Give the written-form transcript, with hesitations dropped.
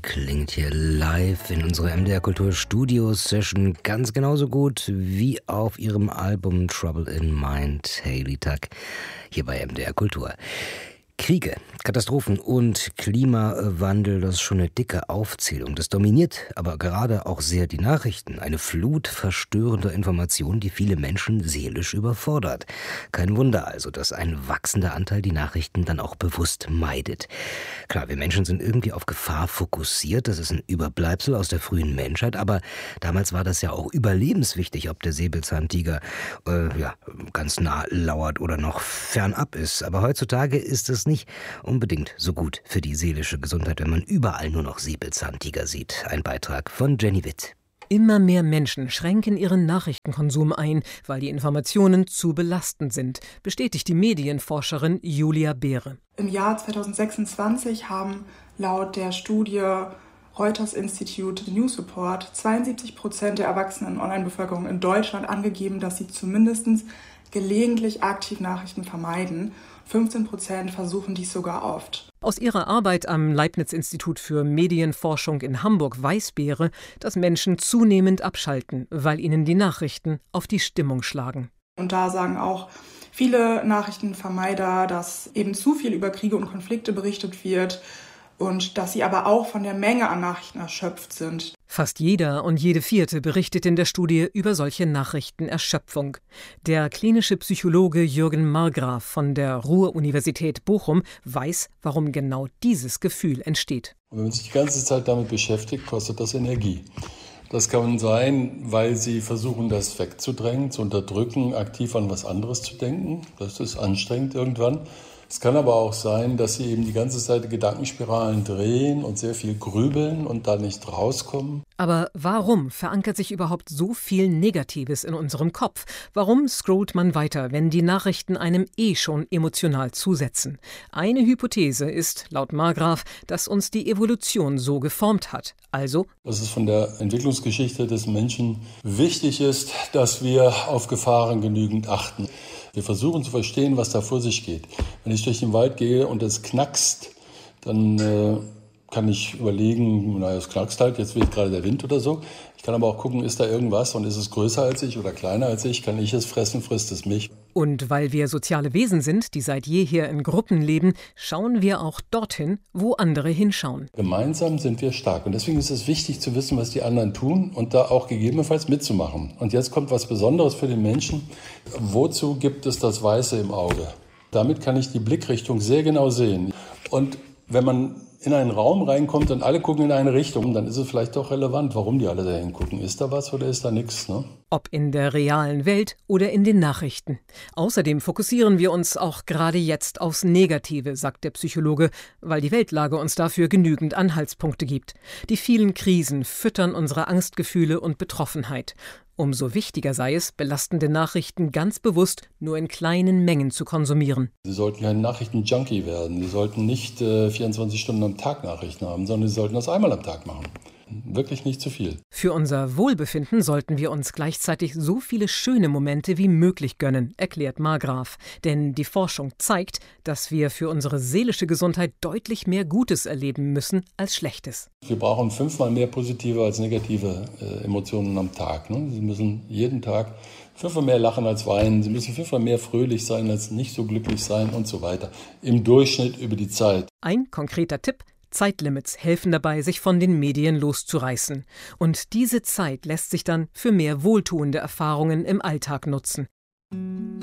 klingt hier live in unserer MDR Kultur Studio Session ganz genauso gut wie auf ihrem Album Trouble in Mind, Hayley Tuck, hier bei MDR Kultur. Kriege, Katastrophen und Klimawandel, das ist schon eine dicke Aufzählung. Das dominiert aber gerade auch sehr die Nachrichten. Eine Flut verstörender Informationen, die viele Menschen seelisch überfordert. Kein Wunder also, dass ein wachsender Anteil die Nachrichten dann auch bewusst meidet. Klar, wir Menschen sind irgendwie auf Gefahr fokussiert. Das ist ein Überbleibsel aus der frühen Menschheit. Aber damals war das ja auch überlebenswichtig, ob der Säbelzahntiger ganz nah lauert oder noch fernab ist. Aber heutzutage ist es nicht unbedingt so gut für die seelische Gesundheit, wenn man überall nur noch Säbelzahntiger sieht. Ein Beitrag von Jenny Witt. Immer mehr Menschen schränken ihren Nachrichtenkonsum ein, weil die Informationen zu belastend sind, bestätigt die Medienforscherin Julia Behre. Im Jahr 2026 haben laut der Studie Reuters Institute News Report 72% der erwachsenen Online-Bevölkerung in Deutschland angegeben, dass sie zumindest gelegentlich aktiv Nachrichten vermeiden. 15% versuchen dies sogar oft. Aus ihrer Arbeit am Leibniz-Institut für Medienforschung in Hamburg weiß Behre, dass Menschen zunehmend abschalten, weil ihnen die Nachrichten auf die Stimmung schlagen. Und da sagen auch viele Nachrichtenvermeider, dass eben zu viel über Kriege und Konflikte berichtet wird und dass sie aber auch von der Menge an Nachrichten erschöpft sind. Fast jeder und jede Vierte berichtet in der Studie über solche Nachrichtenerschöpfung. Der klinische Psychologe Jürgen Margraf von der Ruhr-Universität Bochum weiß, warum genau dieses Gefühl entsteht. Wenn man sich die ganze Zeit damit beschäftigt, kostet das Energie. Das kann sein, weil sie versuchen, das wegzudrängen, zu unterdrücken, aktiv an was anderes zu denken. Das ist anstrengend irgendwann. Es kann aber auch sein, dass sie eben die ganze Zeit Gedankenspiralen drehen und sehr viel grübeln und da nicht rauskommen. Aber warum verankert sich überhaupt so viel Negatives in unserem Kopf? Warum scrollt man weiter, wenn die Nachrichten einem schon emotional zusetzen? Eine Hypothese ist, laut Margraf, dass uns die Evolution so geformt hat. Also, dass es von der Entwicklungsgeschichte des Menschen wichtig ist, dass wir auf Gefahren genügend achten. Wir versuchen zu verstehen, was da vor sich geht. Wenn ich durch den Wald gehe und es knackst, dann kann ich überlegen, es knackst halt, jetzt weht gerade der Wind oder so. Ich kann aber auch gucken, ist da irgendwas und ist es größer als ich oder kleiner als ich? Kann ich es fressen, frisst es mich? Und weil wir soziale Wesen sind, die seit jeher in Gruppen leben, schauen wir auch dorthin, wo andere hinschauen. Gemeinsam sind wir stark und deswegen ist es wichtig zu wissen, was die anderen tun und da auch gegebenenfalls mitzumachen. Und jetzt kommt was Besonderes für den Menschen. Wozu gibt es das Weiße im Auge? Damit kann ich die Blickrichtung sehr genau sehen. Und wenn man in einen Raum reinkommt und alle gucken in eine Richtung, dann ist es vielleicht doch relevant, warum die alle da hingucken. Ist da was oder ist da nichts? Ne? Ob in der realen Welt oder in den Nachrichten. Außerdem fokussieren wir uns auch gerade jetzt aufs Negative, sagt der Psychologe, weil die Weltlage uns dafür genügend Anhaltspunkte gibt. Die vielen Krisen füttern unsere Angstgefühle und Betroffenheit. Umso wichtiger sei es, belastende Nachrichten ganz bewusst nur in kleinen Mengen zu konsumieren. Sie sollten kein Nachrichten-Junkie werden. Sie sollten nicht 24 Stunden am Tag Nachrichten haben, sondern Sie sollten das einmal am Tag machen. Wirklich nicht zu viel. Für unser Wohlbefinden sollten wir uns gleichzeitig so viele schöne Momente wie möglich gönnen, erklärt Margraf. Denn die Forschung zeigt, dass wir für unsere seelische Gesundheit deutlich mehr Gutes erleben müssen als Schlechtes. Wir brauchen 5-mal mehr positive als negative Emotionen am Tag. Ne? Sie müssen jeden Tag 5-mal mehr lachen als weinen. Sie müssen 5-mal mehr fröhlich sein als nicht so glücklich sein und so weiter. Im Durchschnitt über die Zeit. Ein konkreter Tipp: Zeitlimits helfen dabei, sich von den Medien loszureißen. Und diese Zeit lässt sich dann für mehr wohltuende Erfahrungen im Alltag nutzen.